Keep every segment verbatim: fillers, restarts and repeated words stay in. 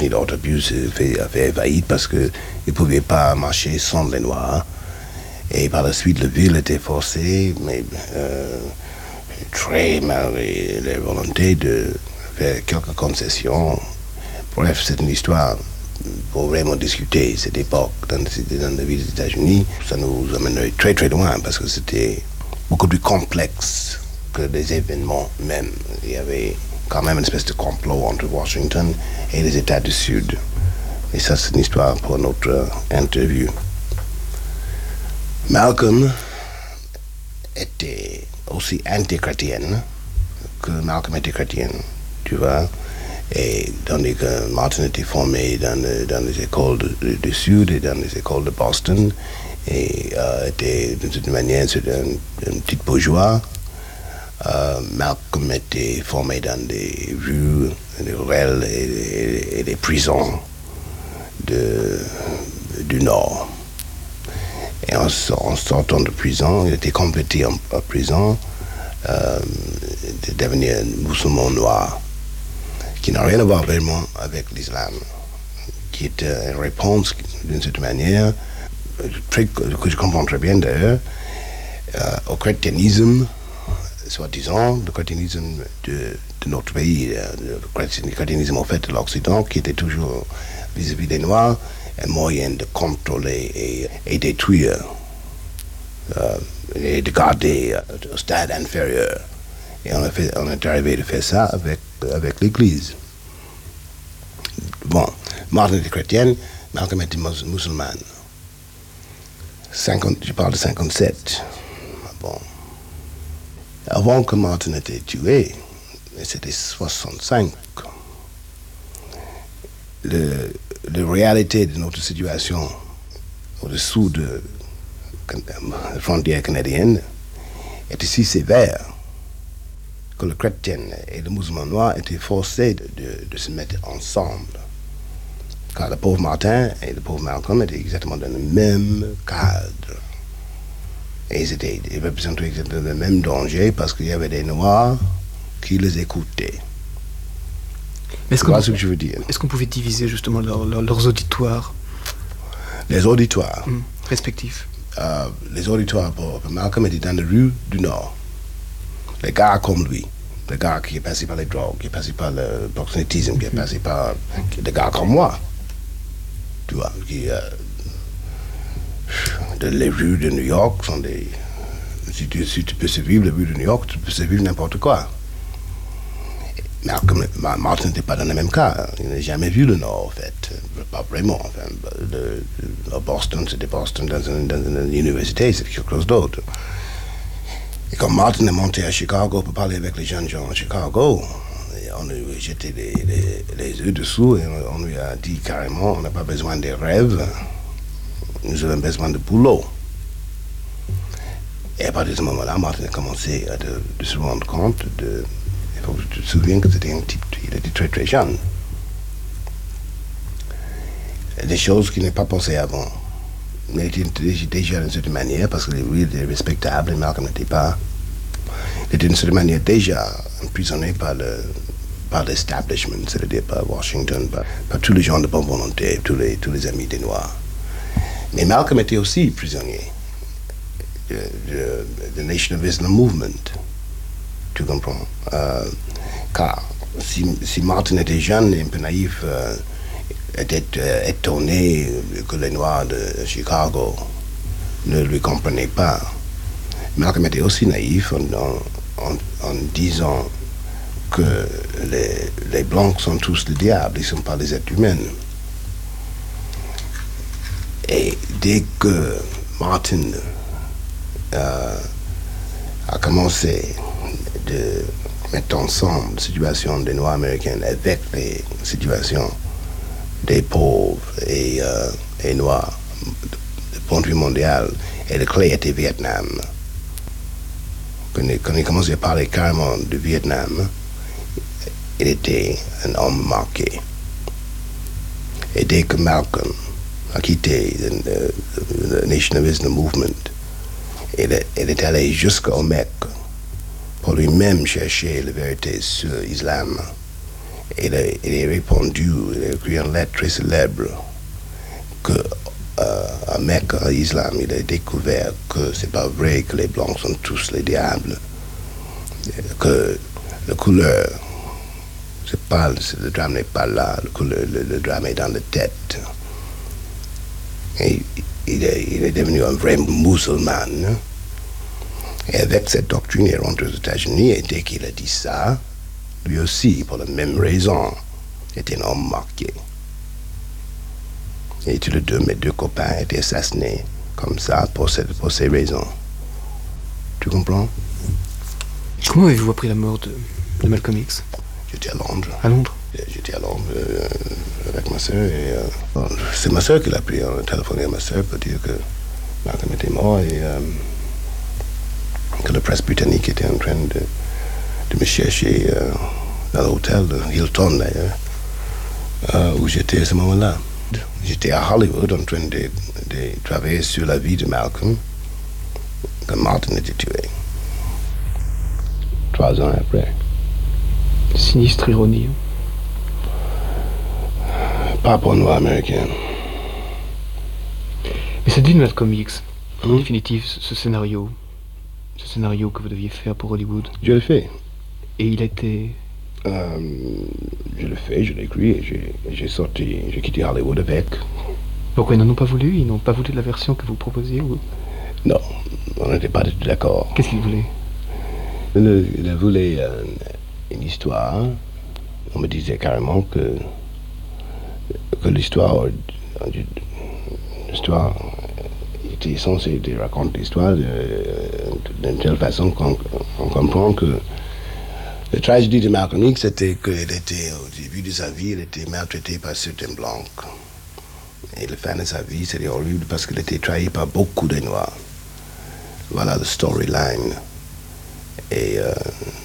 compagnie d'autobus fait, a fait faillite parce qu'ils ne pouvaient pas marcher sans les Noirs. Et par la suite, la ville était forcée, mais euh, très malgré les volontés de faire quelques concessions. Bref, c'est une histoire pour vraiment discuter cette époque dans, dans la ville des États-Unis. Ça nous amènerait très très loin parce que c'était beaucoup plus complexe que les événements même. Il y avait quand même une espèce de complot entre Washington et les États du Sud. Et ça, c'est une histoire pour notre interview. Malcolm était aussi anti-chrétienne que Malcolm était chrétien, tu vois. Et tandis que Martin était formé dans, le, dans les écoles du, du Sud et dans les écoles de Boston, et euh, était d'une certaine manière un, un petit bourgeois. Euh, Malcolm était formé dans des rues, des ruelles et, et, et des prisons de, du Nord. Et en, en sortant de prison, il était converti en, en prison euh, de devenir un musulman noir, qui n'a rien à voir vraiment avec l'islam, qui est une réponse d'une certaine manière, très, que je comprends très bien d'ailleurs, euh, au chrétianisme, soi-disant, le chrétianisme de, de notre pays, le chrétianisme en fait de l'Occident, qui était toujours vis-à-vis des Noirs, un moyen de contrôler et, et détruire euh, et de garder euh, au stade inférieur. Et on, a fait, on est arrivé de faire ça avec, avec l'Église. Bon, Martin était chrétienne, Malcolm était mus- musulman. cinquante, je parle de cinquante-sept. Bon. Avant que Martin ait été tué, c'était soixante-cinq. Le, la réalité de notre situation au-dessous de la frontière canadienne était si sévère que le chrétien et le musulman noir étaient forcés de, de, de se mettre ensemble. Car le pauvre Martin et le pauvre Malcolm étaient exactement dans le même cadre. Et ils, étaient, ils représentaient exactement le même danger parce qu'il y avait des Noirs qui les écoutaient. Est-ce tu vois ce que je veux dire? Est-ce qu'on pouvait diviser justement leur, leur, leurs auditoires? Les auditoires mmh, respectifs. Euh, les auditoires pour Malcolm étaient dans les rues du Nord. Les gars comme lui, les gars qui est passé par les drogues, qui est passé par le proxénétisme, qui est passé par des gars comme moi, tu vois, qui euh, de, les rues de New York sont des, si tu, si tu peux survivre les rues de New York, tu peux survivre n'importe quoi. Malcolm, Martin n'était pas dans le même cas. Il n'a jamais vu le Nord, en fait. Pas vraiment. Enfin, le, le Boston, c'était Boston dans une, dans une université, c'est quelque chose d'autre. Et quand Martin est monté à Chicago pour parler avec les jeunes gens à Chicago, on lui a jeté les, les, les yeux dessous et on, on lui a dit carrément, on n'a pas besoin de rêves, nous avons besoin de boulot. Et à partir de ce moment-là, Martin a commencé à de, de se rendre compte de... Il faut que tu te souviens que c'était un type, il était très très jeune. Des choses qu'il n'a pas pensé avant. Mais il était déjà d'une certaine manière, parce que lui était respectable et Malcolm n'était pas. Il était d'une certaine manière déjà emprisonné par le par l'establishment, c'est-à-dire par Washington, par, par tous les gens de bonne volonté, tous les, tous les amis des Noirs. Mais Malcolm était aussi prisonnier du Nation of Islam Movement. Tu comprends? Euh, car si, si Martin était jeune et un peu naïf, euh, était euh, étonné que les Noirs de Chicago ne lui comprenaient pas. Malcolm était aussi naïf en, en, en disant que les, les Blancs sont tous le diable, ils ne sont pas des êtres humains. Et dès que Martin euh, a commencé de mettre ensemble la situation des Noirs américains avec les situations des pauvres et, euh, et Noirs du point de vue mondial, et la clé était Vietnam. Quand il, quand il commençait à parler carrément de Vietnam, il était un homme marqué. Et dès que Malcolm a quitté le Nation of Islam Movement, il, il est allé jusqu'au Mecque pour lui-même chercher la vérité sur l'islam. il a, il a répondu, il a écrit une lettre très célèbre que euh, un mec en islam, il a découvert que c'est pas vrai que les blancs sont tous les diables, que la couleur, c'est pas, c'est, le drame n'est pas là, le, couleur, le, le drame est dans la tête. Et il est, il est devenu un vrai musulman. Hein? Et avec cette doctrine, il est rentré aux États-Unis, et dès qu'il a dit ça, lui aussi, pour la même raison, était un homme marqué. Et tous les deux, mes deux copains étaient assassinés comme ça pour, cette, pour ces raisons. Tu comprends? Comment avez-vous appris la mort de, de Malcolm X? J'étais à Londres. À Londres? J'étais à Londres euh, avec ma soeur et euh, bon, c'est ma soeur qui l'a pris, on a téléphoné à ma soeur pour dire que Malcolm était mort et euh, que la presse britannique était en train de, de me chercher euh, dans l'hôtel de Hilton d'ailleurs, euh, où j'étais à ce moment-là. J'étais à Hollywood en train de, de travailler sur la vie de Malcolm quand Martin était tué. Trois ans après. Sinistre ironie. Pas pour nous américains. Mais cette vie de Malcolm X, en Hum? définitive, ce scénario, ce scénario que vous deviez faire pour Hollywood, Je l'ai fait. et il a été... Euh, je l'ai fait, je l'ai écrit et j'ai, j'ai sorti, j'ai quitté Hollywood avec. Pourquoi ils n'en ont pas voulu? Ils n'ont pas voulu de la version que vous proposiez ou... Non, on n'était pas du tout d'accord. Qu'est-ce qu'ils voulaient? Il, il voulait euh, une histoire. On me disait carrément que, que l'histoire, l'histoire était censée raconter l'histoire d'une telle façon qu'on, qu'on comprend que la tragédie de Malcolm X, c'était qu'il était, au début de sa vie, il était maltraité par certains blancs. Et la fin de sa vie, c'était horrible parce qu'il était trahi par beaucoup de noirs. Voilà le storyline. Et euh,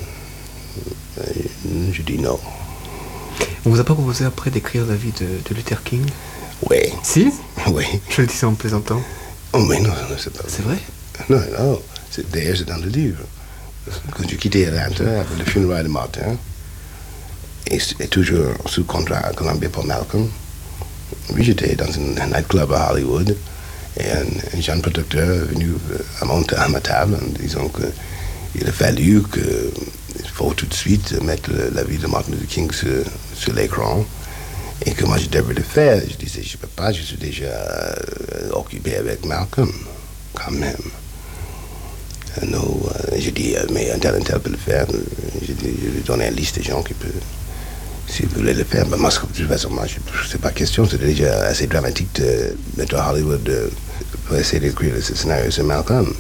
je dis non. On vous a pas proposé après d'écrire la vie de, de Luther King? Oui. Si? Oui. Je le disais en plaisantant. Oh, mais non, non c'est pas vrai. C'est vrai? Non, non. C'est, d'ailleurs, c'est dans le livre. Quand j'ai quitté Atlanta, après le funérail de Martin, et, et toujours sous contrat à Columbia pour Malcolm, oui, j'étais dans un nightclub à Hollywood, et un, un jeune producteur est venu à, mon, à ma table en disant qu'il a fallu que, il faut tout de suite mettre la vie de Martin Luther King sur, sur l'écran, et que moi je devrais le faire. Je disais, je ne peux pas, je suis déjà euh, occupé avec Malcolm, quand même. Non, euh, j'ai dit, euh, mais un tel, un tel peut le faire. J'ai dit, je lui ai donné une liste de gens qui peuvent, s'ils voulaient le faire. Mais moi, de toute façon, moi, c'est pas question, c'est déjà assez dramatique de mettre à Hollywood de, pour essayer d'écrire ce scénario sur Malcolm.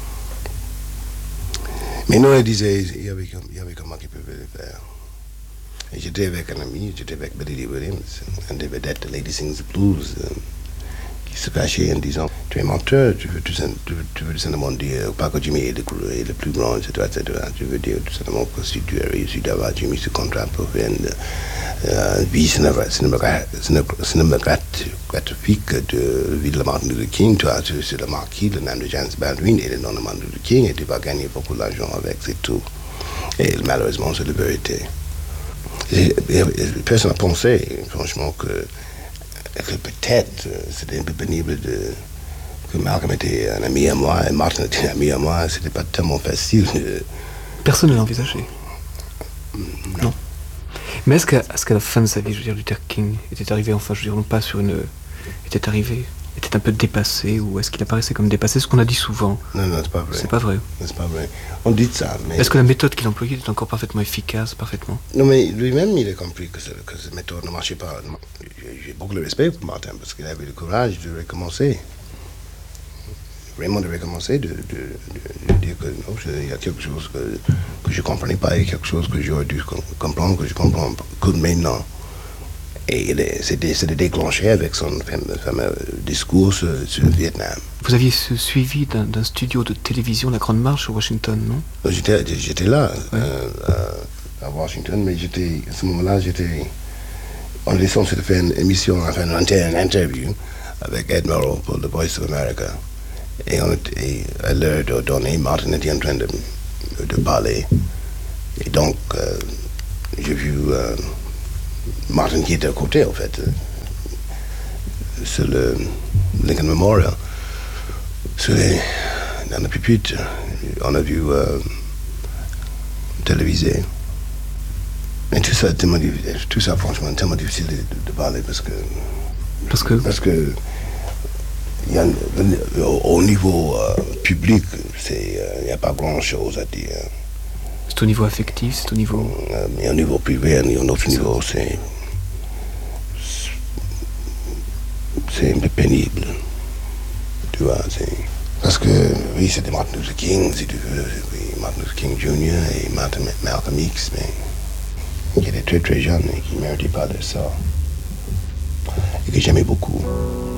Mais non, il disait, il y avait, il y avait comment qui pouvait le faire. Et j'étais avec un ami, j'étais avec Billy Williams, un des vedettes de Lady Sings the Blues, euh, qui se fâchait en disant, tu es menteur, tu veux tout, tu veux, tu veux tout simplement dire, pas que Jimmy est le, est le plus grand, et cetera, et cetera. Tu veux dire tout simplement que si tu as réussi d'avoir Jimmy ce contrat pour faire une euh, vie cinématographique de vie de Martin Luther King, tu as sur le marquis le nom de James Baldwin et le nom de Martin Luther King, et tu vas gagner beaucoup d'argent avec, c'est tout. Et malheureusement, c'est la vérité. Et, et, et personne n'a pensé, franchement, que, que peut-être c'était un peu pénible de, que Malcolm était un ami à moi et Martin était un ami à moi. C'était pas tellement facile. De... Personne ne l'a envisagé. Non. non. Mais est-ce qu'à, est-ce qu'à la fin de sa vie, je veux dire, Luther King était arrivé, enfin, je veux dire, non pas sur une... était arrivé, était un peu dépassé, ou est-ce qu'il apparaissait comme dépassé? Ce qu'on a dit souvent. Non, non, c'est pas vrai. C'est pas vrai. C'est pas vrai. On dit ça, mais... Est-ce que la méthode qu'il employait était encore parfaitement efficace, parfaitement? Non, mais lui-même, il a compris que, ce, que cette méthode ne marchait pas. J'ai, j'ai beaucoup de respect pour Martin, parce qu'il avait le courage de recommencer. Vraiment de recommencer, de, de, de, de dire que non, il y a quelque chose que, que je ne comprenais pas, il y a quelque chose que j'aurais dû comprendre, que je comprends que maintenant. Et c'était, c'était déclenché avec son fameux, fameux discours sur, sur le Vietnam. Vous aviez suivi d'un, d'un studio de télévision la Grande Marche à Washington, non? J'étais, j'étais là, ouais. euh, à Washington, mais j'étais, à ce moment-là, j'étais... On était censé faire une émission, enfin une interview avec Ed Murrow pour The Voice of America. Et, on était, à l'heure donnée, Martin était en train de, de parler. Et donc, euh, j'ai vu... Euh, Martin qui était à côté, en fait. Sur le Lincoln Memorial. Sur les, dans le pupitre, on a vu euh, télévisé. Et tout ça, tellement, tout ça, franchement, tellement difficile de, de parler parce que. Parce que. Parce que. Y a, au, au niveau euh, public, il n'y euh, a pas grand-chose à dire. C'est au niveau affectif, c'est au niveau... Mais au niveau privé, à un autre niveau, c'est... C'est un peu pénible. Tu vois, c'est... Parce que, oui, c'était Martin Luther King, si tu veux, oui, Martin Luther King junior et Martin, Malcolm X, mais qui était très très jeune et qui ne méritait pas de ça. Et que j'aimais beaucoup.